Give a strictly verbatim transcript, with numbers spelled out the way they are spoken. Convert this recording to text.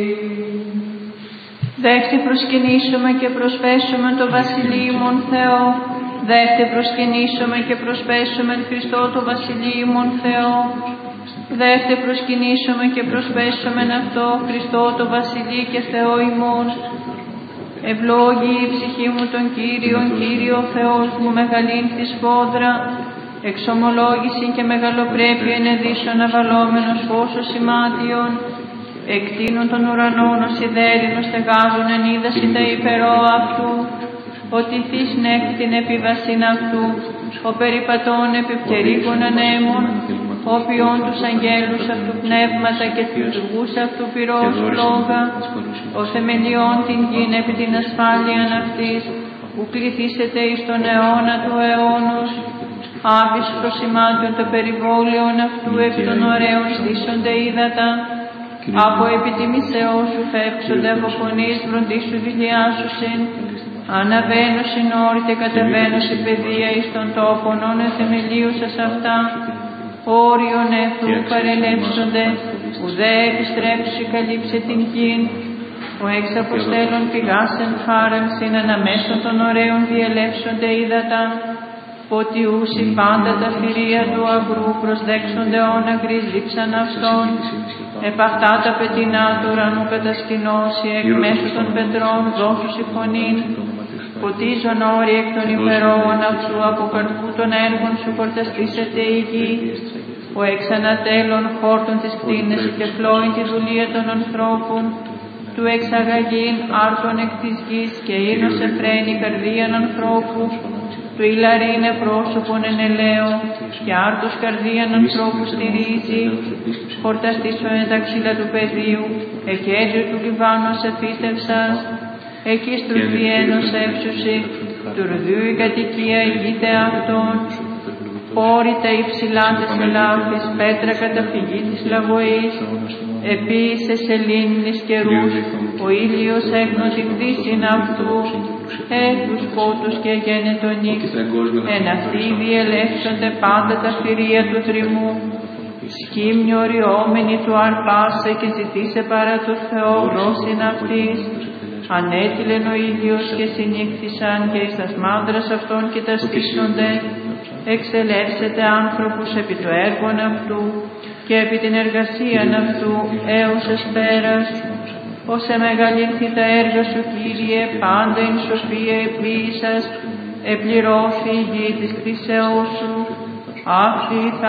Δέχτε προσκυνήσουμε και προσπέσουμε το Βασιλείμον Θεό. Δέχτε προσκυνήσουμε και προσπέσουμε Χριστό το Βασιλείμον Θεό. Δέχτε προσκυνήσουμε και προσπέσουμε αυτό Χριστό το Βασιλεί και Θεό ημών. Ευλόγη η ψυχή μου τον Κύριον, Κύριο Θεός μου, μεγαλήν τη σφόδρα, εξομολόγηση και μεγαλοπρέπεια ενεδίσσον αβαλόμενος φως σημάτιον, εκτείνουν των ουρανών ως σιδέρινο στεγάζουν εν είδαση τα υπερό αυτού, ότι θύσνεκ την επιβασίν αυτού, ο περιπατών επιπτερίκων ανέμων, όποιον τους αγγέλους αυτού πνεύματα και τους λουργούς αυτού πυρός λόγα, ο θεμελιών την γην επί την ασφάλειαν αυτής, που κληθήσετε εις τον αιώνα του αιώνος, άβης προσημάτων το περιβόλαιον αυτού επί των ωραίων στήσονται ύδατα, από επιτιμήσεώς σου φεύξονται από φωνής βροντίσου δηλιάσουσιν, αναβαίνω συνόρι και κατεβαίνω σε παιδεία εις των τόπων όν εθεμελίουσας αυτά, όριον εχθρού παρελέψονται, ουδέ επιστρέψει καλύψε την γην, ο εξ αποστέλων πηγάσεν χάραξιν αναμέσων των ωραίων διελεύσονται ύδατα, ότι ούσι πάντα τα φυρία του αγρού προσδέξονται όναγκρις δίψαν αυτών, επαυτά τα πετεινά του ουρανού κατασκηνώσει εκ μέσω των πετρών δώσουσι φωνήν, ποτίζον όροι εκ των υπερόων αυτού από καρπού των έργων σου κορταστήσεται η γη, ο εξ ανατέλων χόρτων της κτίνες και πλώην τη δουλεία των ανθρώπων, του εξαγαγήν άρτων εκ της γης και ήρνος εφραίνει καρδίαν ανθρώπου, του ηλαρίνε πρόσωπον εν ελαίο και άρτος καρδίαν ανθρώπου στηρίζει, χορταστήσω εν τα ξύλα του πεδίου, εκέντρου του Λιβάνου εφύτευσας, εκεί στρουδιένος εύσουσι, του ρουδιού η κατοικία ηγείται αυτών, πόρη τα υψηλά της ελάφης, πέτρα καταφυγή της λαβοής, επίσης σελήνης καιρούς, ο ήλιος έγνω την δύσιν αυτού, τους πότους και γένετον νύχ, εν αυτοί διελεύσονται πάντα τα φυρία του θρυμού, σκύμνη οριόμενη του αρπάσε και ζητήσε παρά του Θεό γρόσιν αυτής, ανέτειλεν ο ήλιος και συνήχθησαν και εις τας μάντρας αυτών και τα στήσονται, εξελεύσετε άνθρωπους επί το έργον αυτού και επί την εργασίαν αυτού έως εσπέρας, ως εμεγαλύνθη τα έργα σου Κύριε, πάντα εν σοφία επίησας, επληρώθη η γη της κτήσεώς σου, αυτή θα